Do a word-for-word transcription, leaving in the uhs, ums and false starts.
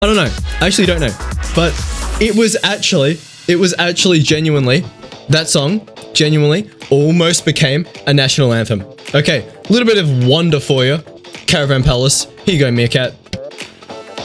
I don't know. I actually don't know. But it was actually, it was actually genuinely, that song genuinely almost became a national anthem. Okay, a little bit of wonder for you. Caravan Palace. Here you go, Meerkat.